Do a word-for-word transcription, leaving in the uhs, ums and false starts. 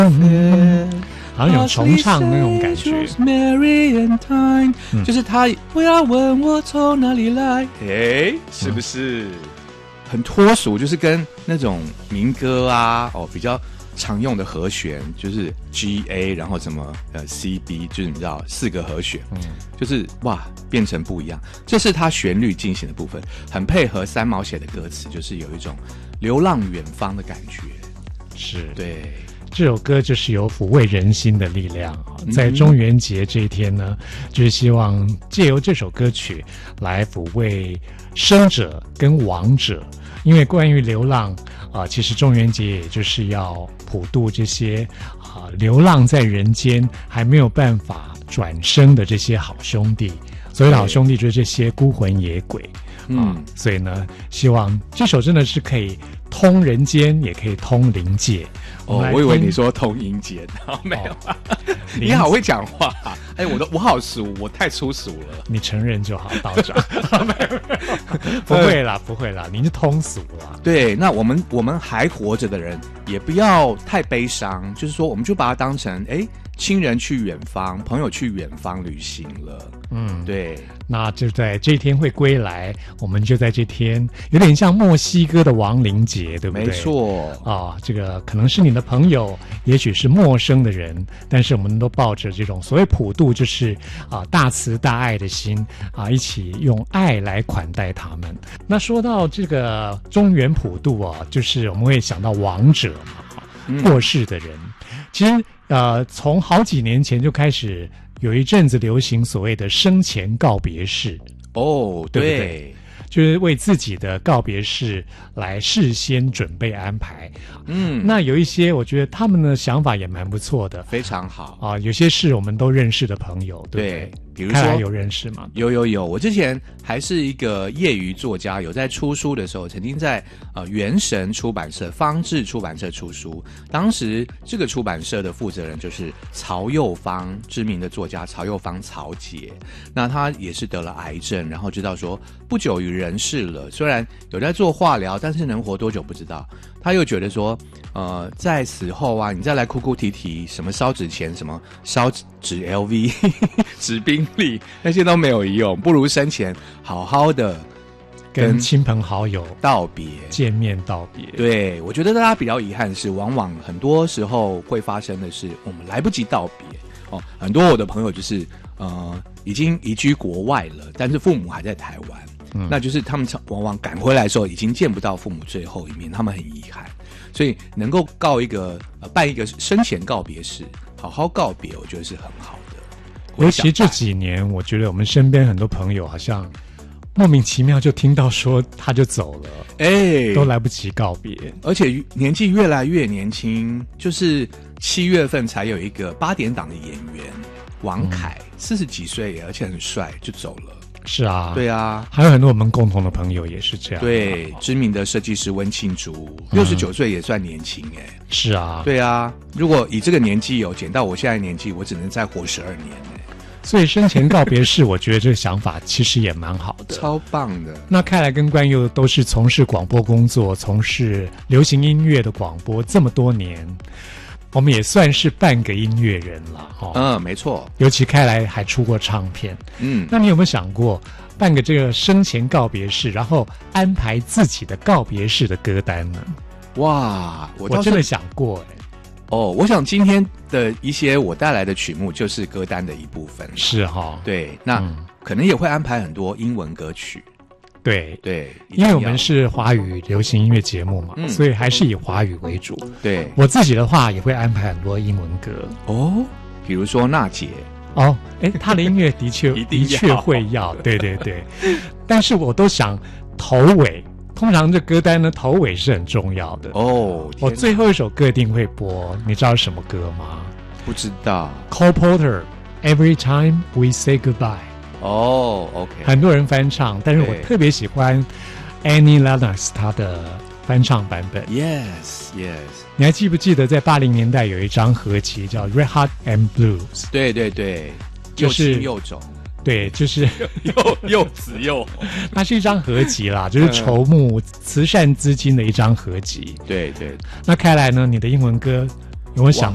好像有重唱那种感觉。 嗯、就是他不要问我从哪里来，哎，是不是、嗯、很脱俗？就是跟那种民歌啊，哦，比较常用的和弦，就是 G A， 然后什么呃 C B， 就是你知道四个和弦，嗯，就是哇，变成不一样。这是他旋律进行的部分，很配合三毛写的歌词，就是有一种流浪远方的感觉。是，对。 这首歌就是有抚慰人心的力量，在中元节这一天呢，就是希望借由这首歌曲来抚慰生者跟亡者。因为关于流浪啊、呃，其实中元节也就是要普渡这些啊、呃、流浪在人间还没有办法转生的这些好兄弟。所谓的好兄弟就是这些孤魂野鬼。嗯、啊，所以呢，希望这首真的是可以通人间，也可以通灵界。 哦，我以为你说通阴间，没有、哦。你好会讲话，哎，我都我好俗，我太粗俗了。 你承认就好，道长。不会啦，不会啦，您是通俗啦。 对，那我们我们还活着的人，也不要太悲伤，就是说，我们就把它当成哎。亲人去远方，朋友去远方旅行了。嗯，对。 那就在这天会归来，我们就在这天，有点像墨西哥的亡灵节，对不对？ 没错。 啊，这个可能是你的朋友，也许是陌生的人，但是我们都抱着这种所谓普渡，就是啊大慈大爱的心啊，一起用爱来款待他们。那说到这个中元普渡啊，就是我们会想到亡者嘛，嗯、过世的人，其实。呃，从好几年前就开始有一阵子流行所谓的生前告别式哦， 对不对？就是为自己的告别式来事先准备安排。嗯，那有一些我觉得他们的想法也蛮不错的， 非常好啊。有些是我们都认识的朋友，对不对？ 对，比如说看来有认识吗？ 有有有，我之前还是一个业余作家，有在出书的时候，曾经在呃元神出版社、方志出版社出书。当时这个出版社的负责人就是曹幼芳，知名的作家曹幼芳曹姐。那他也是得了癌症，然后知道说不久于人世了，虽然有在做化疗，但是能活多久不知道。他又觉得说，呃，在死后啊，你再来哭哭啼啼，什么烧纸钱，什么烧纸 L V 纸宾利，那些都没有用，不如生前好好的跟亲朋好友道别， 见面道别。 对，我觉得大家比较遗憾的是，往往很多时候会发生的是，我们来不及道别哦。很多我的朋友就是呃，已经移居国外了，但是父母还在台湾。嗯、那就是他们往往赶回来的时候，已经见不到父母最后一面，他们很遗憾。所以能够告一个呃办一个生前告别式，好好告别，我觉得是很好的。 尤其这几年，我觉得我们身边很多朋友好像莫名其妙就听到说他就走了，哎，都来不及告别， 而且年纪越来越年轻。就是七月份才有一个八点档的演员王凯，四十几岁，而且很帅，就走了。 是啊， 对啊， 还有很多我们共同的朋友也是这样。 对，知名的设计师温庆竹，六十九岁也算年轻哎、欸。 是啊， 对啊，如果以这个年纪有减到我现在的年纪，我只能再活十二年哎、欸。 所以生前告别式，我觉得这个想法其实也蛮好的， 超棒的。 那看来跟冠佑都是从事广播工作，从事流行音乐的广播这么多年。我们也算是半个音乐人了，哦， 嗯，没错。 尤其开来还出过唱片，嗯，那你有没有想过办个这个生前告别式，然后安排自己的告别式的歌单呢？ 哇，我, 我真的想过哎。 哦，我想今天的一些我带来的曲目就是歌单的一部分。 是哈、哦， 对，那、嗯、可能也会安排很多英文歌曲。 对对， 因为我们是华语流行音乐节目嘛、嗯，所以还是以华语为主。 对， 我自己的话也会安排很多英文歌哦，比如说娜姐哦，哎，她的音乐的确的确会要，对对对，但是我都想头尾，通常这歌单呢头尾是很重要的哦。我最后一首歌一定会播，你知道是什么歌吗？ 不知道 ，Cole Porter Every Time We Say Goodbye。 哦、oh, ，OK， 很多人翻唱，但是我特别喜欢 Annie Lennox 她的翻唱版本。 Yes, yes。 你还记不记得在八零年代有一张合集叫 Red Hot and Blues？ 对对对， 就是又轻又肿。 对，就是又又紫又红。 它是一张合集啦，就是筹募慈善资金的一张合集。 对对。 那看来呢，你的英文歌有没有想